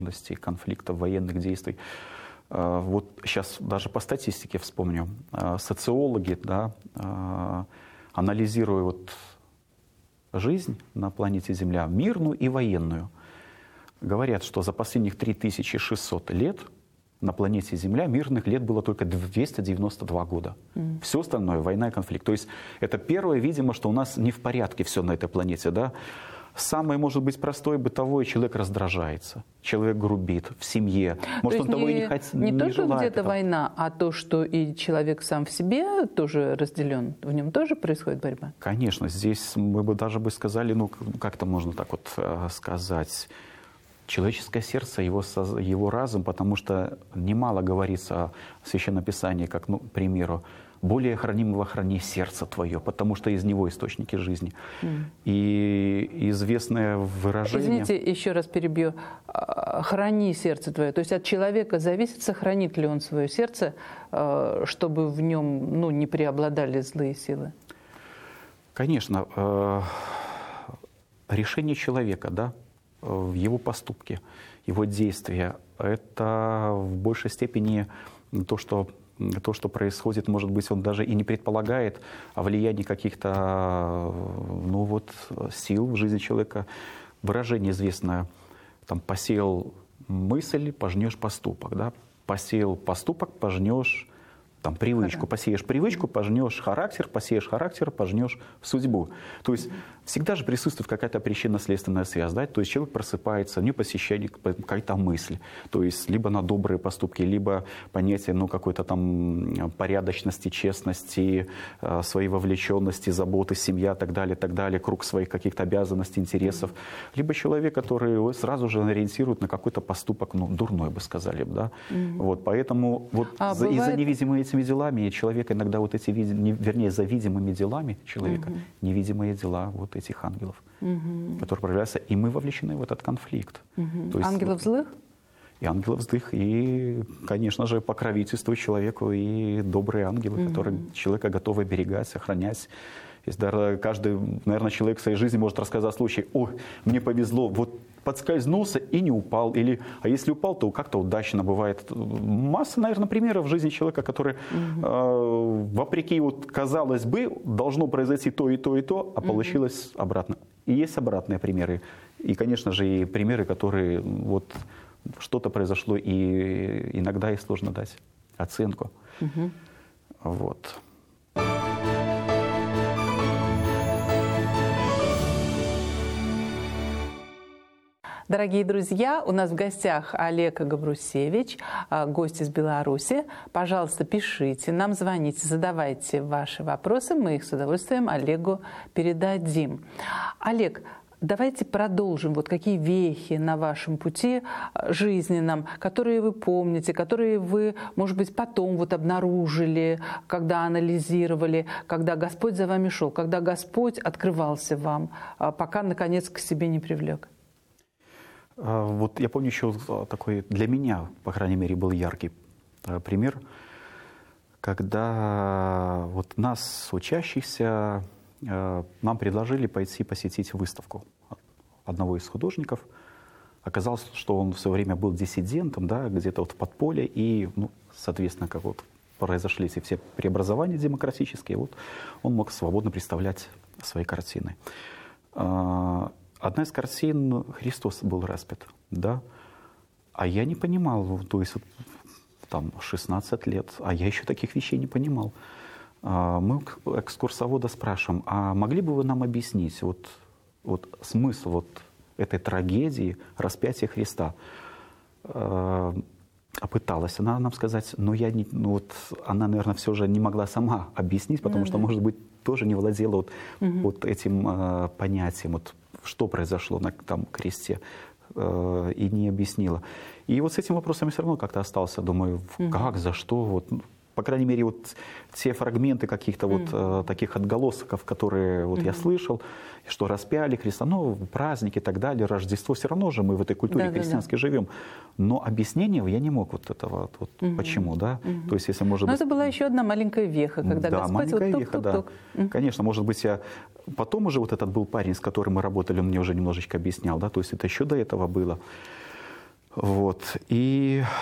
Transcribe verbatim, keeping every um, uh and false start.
конфликтов, военных действий. Вот сейчас даже по статистике вспомню. Социологи, да, анализируя вот жизнь на планете Земля, мирную и военную, говорят, что за последних три тысячи шестьсот лет на планете Земля мирных лет было только двести девяносто два года. Mm. Все остальное — война и конфликт. То есть это первое, видимо, что у нас не в порядке все на этой планете. Да? Самое, может быть, простое, бытовое: человек раздражается, человек грубит в семье. Может, то он того не, и не, хоть, не, не то, что желает. где-то этого. война, а то, что и человек сам в себе тоже разделен, в нем тоже происходит борьба? Конечно, здесь мы бы даже бы сказали, ну, как-то можно так вот э, сказать, человеческое сердце, его, его разум, потому что немало говорится в Священном Писании, как, ну, к примеру, более хранимого храни сердце твое, потому что из него источники жизни. Mm. И известное выражение... Извините, еще раз перебью. Храни сердце твое. То есть от человека зависит, сохранит ли он свое сердце, чтобы в нем, ну, не преобладали злые силы? Конечно. Решение человека, да, его поступки, его действия — это в большей степени то, что То, что происходит, может быть, он даже и не предполагает о влиянии каких-то, ну вот, сил в жизни человека. Выражение известное, там, посеял мысль, пожнешь поступок, да? Посеял поступок, пожнешь там привычку, посеешь привычку, пожнешь характер, посеешь характер, пожнешь судьбу. То есть всегда же присутствует какая-то причинно-следственная связь, да? То есть человек просыпается, у него посещает какая-то мысль, то есть либо на добрые поступки, либо понятие, ну, какой-то там порядочности, честности, своей вовлеченности, заботы, семья, так далее, так далее, круг своих каких-то обязанностей, интересов. Mm-hmm. Либо человек, который сразу же ориентирует на какой-то поступок, ну, дурной, бы сказали, да? Mm-hmm. Вот, поэтому вот а за, бывает... из-за невидимой этими делами человек иногда вот эти, вернее, за видимыми делами человека, угу. невидимые дела вот этих ангелов, угу. которые проявляются, и мы вовлечены в этот конфликт. Угу. То есть, ангелов злых? И ангелов злых, и, конечно же, покровительствуют человеку и добрые ангелы, угу. которые человека готовы оберегать, охранять. Есть даже каждый, наверное, человек в своей жизни может рассказать случай: ой, мне повезло, вот подскользнулся и не упал. Или, а если упал, то как-то удачно бывает. Масса, наверное, примеров в жизни человека, который, угу. э, вопреки, вот, казалось бы, должно произойти то и то и то, а получилось угу. обратно. И есть обратные примеры. И, конечно же, и примеры, которые вот что-то произошло, и иногда и сложно дать оценку. Угу. Вот. Дорогие друзья, у нас в гостях Олег Габрусевич, гость из Беларуси. Пожалуйста, пишите нам, звоните, задавайте ваши вопросы, мы их с удовольствием Олегу передадим. Олег, давайте продолжим. Вот какие вехи на вашем пути жизненном, которые вы помните, которые вы, может быть, потом вот обнаружили, когда анализировали, когда Господь за вами шел, когда Господь открывался вам, пока, наконец, к себе не привлек? Вот я помню еще такой для меня, по крайней мере, был яркий пример, когда вот нас, учащихся, нам предложили пойти посетить выставку одного из художников. Оказалось, что он в свое время был диссидентом, да, где-то вот в подполье, и, ну, соответственно, как вот произошли эти все преобразования демократические, вот он мог свободно представлять свои картины. Одна из картин — Христос был распят, да, а я не понимал, то есть там шестнадцать лет, а я еще таких вещей не понимал. Мы экскурсовода спрашиваем: а могли бы вы нам объяснить вот, вот смысл вот этой трагедии распятия Христа? А пыталась она нам сказать, но я не, ну вот она, наверное, все же не могла сама объяснить, потому ну, что, да. может быть, тоже не владела вот, угу. вот этим э, понятием, вот, что произошло на там, кресте, э, и не объяснила. И вот с этим вопросом я все равно как-то остался, думаю, угу. как, за что, вот, по крайней мере, вот те фрагменты каких-то вот mm. э, таких отголосков, которые вот mm-hmm. я слышал, что распяли Христа, ну, праздники и так далее, Рождество, все равно же мы в этой культуре да, христианской да, да. живем. Но объяснение я не мог вот этого, вот mm-hmm. почему, да? Mm-hmm. То есть, если, может Но быть... это была еще одна маленькая веха, когда да, Господь маленькая вот веха, тук-тук-тук. Да. Mm-hmm. Конечно, может быть, я... Потом уже вот этот был парень, с которым мы работали, он мне уже немножечко объяснял, да, то есть это еще до этого было. Вот. И